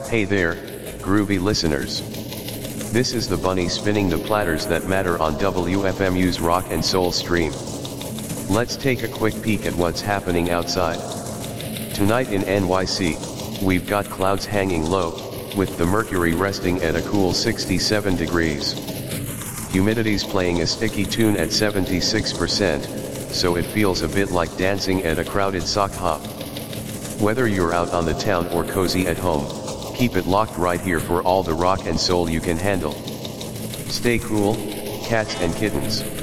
Hey there, groovy listeners. This is the bunny spinning the platters that matter on WFMU's Rock and Soul stream. Let's take a quick peek at what's happening outside. Tonight in NYC, we've got clouds hanging low, with the mercury resting at a cool 67 degrees. Humidity's playing a sticky tune at 76%, so it feels a bit like dancing at a crowded sock hop. Whether you're out on the town or cozy at home, keep it locked right here for all the rock and soul you can handle. Stay cool, cats and kittens.